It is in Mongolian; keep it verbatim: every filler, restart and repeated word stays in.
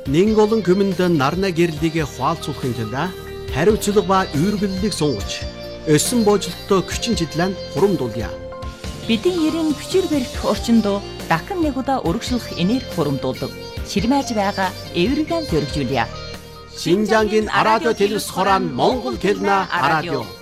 Нэн олон күмэнд нарна гэрлийг хуалцуулахын тулд хариуцлага ба үүргэллийг сунгаж өссөн боожлолтоо хүчин чиглэн хурамдуулъя. Бидний ерэн хүчээр барих орчинд дахин нэг удаа өргөжлөх энерги хурамдуулдаг. Ширмэж байгаа эвэргэн зөргижүүлье. Шинжангийн радио телевиз хорон Монгол хэлнэ радио.